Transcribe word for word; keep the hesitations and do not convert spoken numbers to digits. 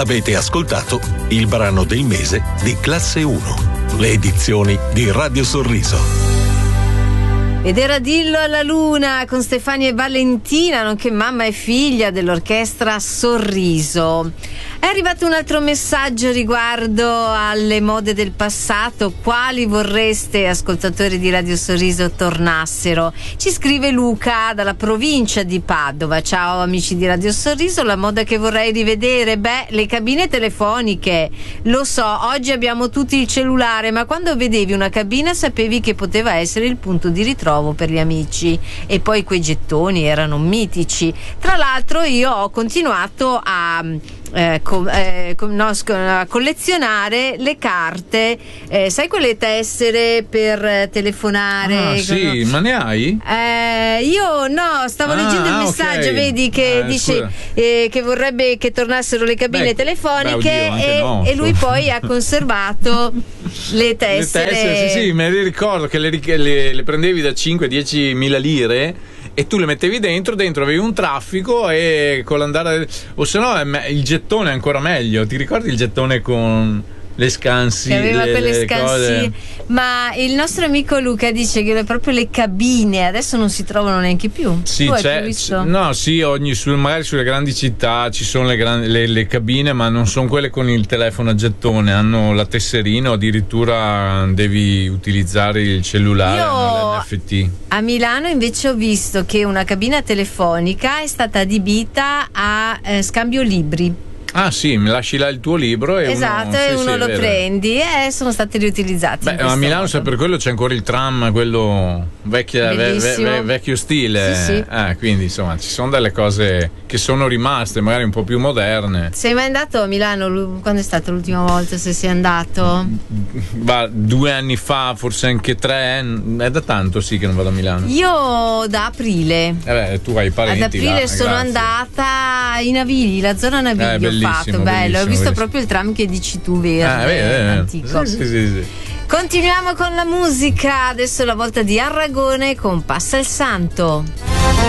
Avete ascoltato il brano del mese di Classe uno, le edizioni di Radio Sorriso. Ed era Dillo alla Luna con Stefania e Valentina, nonché mamma e figlia dell'orchestra Sorriso. È arrivato un altro messaggio riguardo alle mode del passato. Quali vorreste, ascoltatori di Radio Sorriso, tornassero? Ci scrive Luca dalla provincia di Padova. Ciao amici di Radio Sorriso, la moda che vorrei rivedere? Beh, le cabine telefoniche. Lo so, oggi abbiamo tutti il cellulare, ma quando vedevi una cabina sapevi che poteva essere il punto di ritrovo per gli amici, e poi quei gettoni erano mitici. Tra l'altro io ho continuato a Eh, co- eh, co- no, sc- a collezionare le carte, eh, sai, quelle tessere per eh, telefonare. Ah, sì, ma ne hai? Eh, io no, stavo ah, leggendo il messaggio, okay. vedi che eh, dice eh, che vorrebbe che tornassero le cabine beh, telefoniche, beh, oddio, e, no, e lui poi ha conservato le tessere. Le tessere, sì, sì, me le ricordo che le, le, le prendevi da cinque dieci mila lire e tu le mettevi dentro, dentro avevi un traffico, e con l'andare, o se no il gettone è ancora meglio. Ti ricordi il gettone con le scansi, che aveva le, quelle le scansi cose? Ma il nostro amico Luca dice che proprio le cabine adesso non si trovano neanche più. Sì, tu c'è, hai più visto? no, sì, ogni, su, magari sulle grandi città ci sono le, gran, le, le cabine, ma non sono quelle con il telefono a gettone, hanno la tesserina, o addirittura devi utilizzare il cellulare. Io hanno l'N F T. A Milano invece ho visto che una cabina telefonica è stata adibita a eh, scambio libri. Ah sì, mi lasci là il tuo libro e esatto, uno, e sì, uno sì, lo prendi, e sono stati riutilizzati. Beh, a Milano, se per quello c'è ancora il tram, quello vecchia, ve, ve, vecchio stile, sì, sì. Eh, quindi insomma ci sono delle cose che sono rimaste, magari un po' più moderne. Sei mai andato a Milano? Quando è stata l'ultima volta, se sei andato? Va, due anni fa, forse anche tre, è da tanto sì che non vado a Milano. Io da aprile. Eh beh, tu hai parenti. Ad aprile là, sono grazie. andata in Navigli, la zona Navigli, eh, ho fatto, bello, ho visto bellissimo. proprio il tram che dici tu, verde, Ah, vedi, antico. sì, sì, sì, sì. Continuiamo con la musica, adesso è la volta di Arragone con Passa il Santo.